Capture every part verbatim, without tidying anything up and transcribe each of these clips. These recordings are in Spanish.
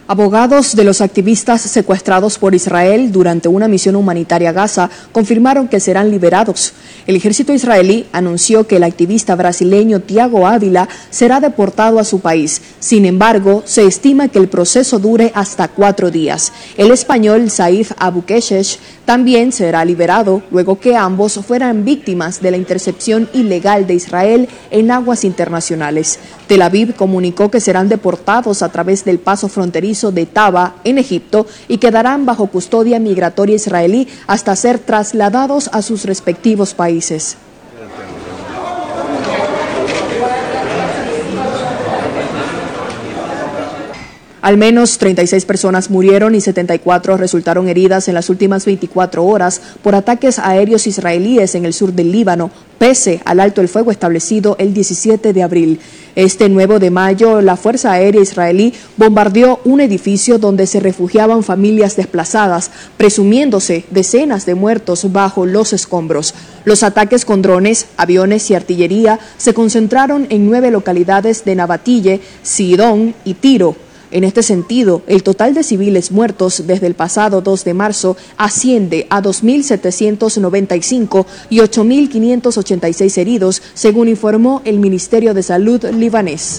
Abogados de los activistas secuestrados por Israel durante una misión humanitaria a Gaza confirmaron que serán liberados. El ejército israelí anunció que el activista brasileño Thiago Ávila será deportado a su país. Sin embargo, se estima que el proceso dure hasta cuatro días. El español Saif Abukeshesh también será liberado luego que ambos fueran víctimas de la intercepción ilegal de Israel en aguas internacionales. Tel Aviv comunicó que serán deportados a través del paso fronterizo de Taba en Egipto y quedarán bajo custodia migratoria israelí hasta ser trasladados a sus respectivos países. Al menos treinta y seis personas murieron y setenta y cuatro resultaron heridas en las últimas veinticuatro horas por ataques aéreos israelíes en el sur del Líbano, pese al alto el fuego establecido el diecisiete de abril. Este nueve de mayo, la Fuerza Aérea Israelí bombardeó un edificio donde se refugiaban familias desplazadas, presumiéndose decenas de muertos bajo los escombros. Los ataques con drones, aviones y artillería se concentraron en nueve localidades de Nabatille, Sidón y Tiro. En este sentido, el total de civiles muertos desde el pasado dos de marzo asciende a dos mil setecientos noventa y cinco y ocho mil quinientos ochenta y seis heridos, según informó el Ministerio de Salud libanés.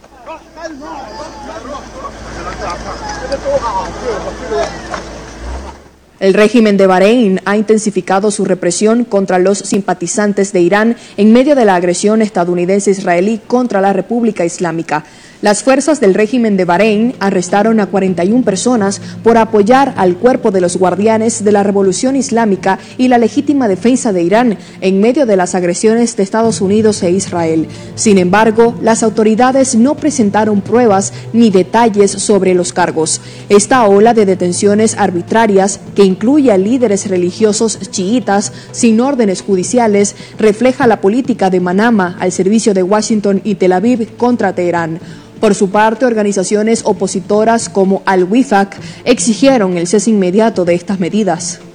El régimen de Bahrein ha intensificado su represión contra los simpatizantes de Irán en medio de la agresión estadounidense-israelí contra la República Islámica. Las fuerzas del régimen de Bahrein arrestaron a cuarenta y una personas por apoyar al cuerpo de los guardianes de la Revolución Islámica y la legítima defensa de Irán en medio de las agresiones de Estados Unidos e Israel. Sin embargo, las autoridades no presentaron pruebas ni detalles sobre los cargos. Esta ola de detenciones arbitrarias, que incluye a líderes religiosos chiitas sin órdenes judiciales, refleja la política de Manama al servicio de Washington y Tel Aviv contra Teherán. Por su parte, organizaciones opositoras como Al-Wifaq exigieron el cese inmediato de estas medidas.